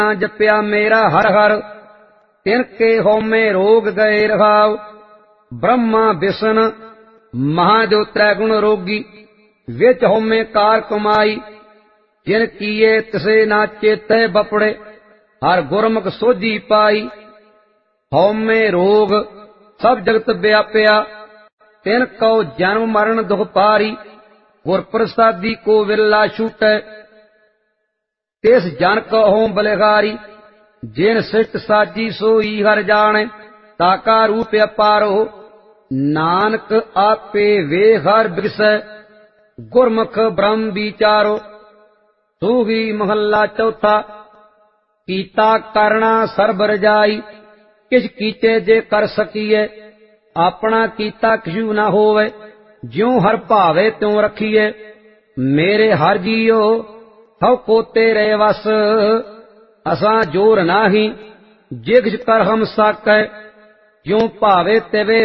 जप्या मेरा हर हर तिनके होमे रोग गए रहाव। ब्रह्मा विष्णु महाजो त्रैगुण रोगी विच होमे कार कमाई। जिन किए तिसे ना चेते बपड़े हर गुरमुख सोझी पाई। होमे रोग सब जगत व्याप्या तिन को जन्म मरण दुख पारी। गुर प्रसादी को विरला छूटे तिस जन कहो बलिहारी। जिन सिष्ट साजी सोई हर जाने ताका रूप अपारो। नानक आपे वे हर बिरसै गुरमुख ब्रह्म विचारो। सूही महला चौथा कीता करना सर्ब रजाई। किछ कीचे जे कर सकीए अपना कीता किछू न होवे। ज्यों हर भावे त्यों रखीए मेरे हर जीओ हव को तेरे वस। असां जोर नाही जे किछ कर हम साकै ज्यों भावे तिवे